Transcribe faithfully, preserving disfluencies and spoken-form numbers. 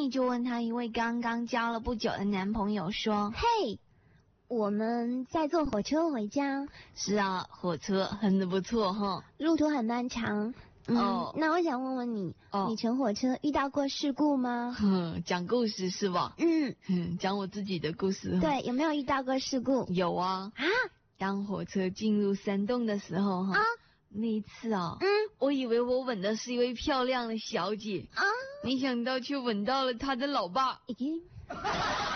Jenny 就问她一位刚刚交了不久的男朋友说： 嘿，我们在坐火车回家。 是啊，火车很的不错哈， 路途很漫长。嗯， 哦， 那我想问问你， 哦， 你乘火车遇到过事故吗？ 哼，讲故事是吧？ 嗯嗯，讲我自己的故事。 对，有没有遇到过事故？ 有啊。 啊， 当火车进入山洞的时候哈， 啊， 那一次啊， 嗯我以为我吻的是一位漂亮的小姐， 啊， 没想到却吻到了她的老爸。 已经。